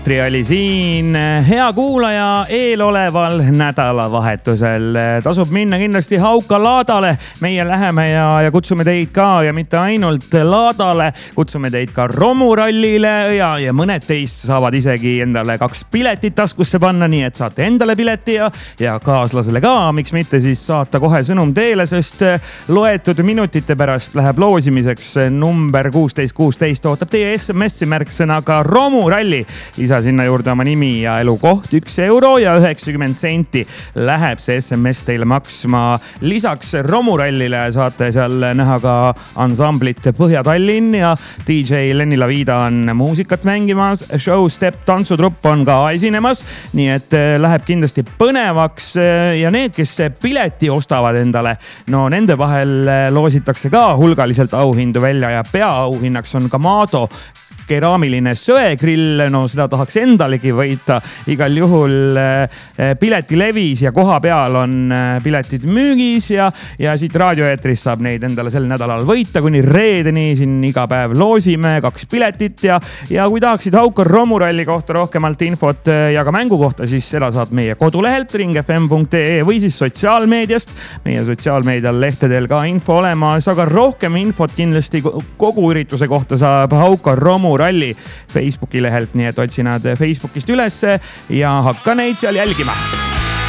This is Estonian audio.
Oli siin hea kuulaja eeloleval nädalavahetusel. Tasub minna kindlasti Hauka laadale. Meie läheme ja kutsume teid ka ja mitte ainult laadale. Kutsume teid ka romurallile ja mõned teist saavad isegi endale 2 piletit taskusse panna, nii et saate endale pileti ja kaaslasele ka. Miks mitte siis saata kohe sõnum teele, sest loetud minutite pärast läheb loosimiseks number 1616. Ootab teie SMS-i märksõnaga romuralli. Lisa sinna juurde oma nimi ja elukoht. 1 euro ja 90 senti läheb see SMS teile maksma. Lisaks romurallile saate seal näha ka ansamblit Põhja-Tallinn ja DJ Lenny Lavida on muusikat mängimas. Show Step tantsutrupp on ka esinemas, nii et läheb kindlasti põnevaks ja need, kes pileti ostavad endale, no nende vahel loositakse ka hulgaliselt auhindu välja ja peaauhinnaks on Kamado keraamiline söegrill, no seda tahaks endalegi võita. Igal juhul piletilevis ja koha peal on piletid müügis ja siit raadioeetris saab neid endale sel nädalal võita kuni reedeni. Siin iga päev loosime 2 piletit ja kui tahaksid Hauka romuralli kohta rohkemalt infot ja ka mängu kohta, siis seda saad meie kodulehelt ringfm.ee või siis sotsiaalmeediast. Meie sotsiaalmeedial lehtedel ka info olemas, aga rohkem infot kindlasti kogu ürituse kohta saab Hauka romuralli Facebooki lehelt, nii et otsi nad Facebookist ülesse ja hakka neid seal jälgima.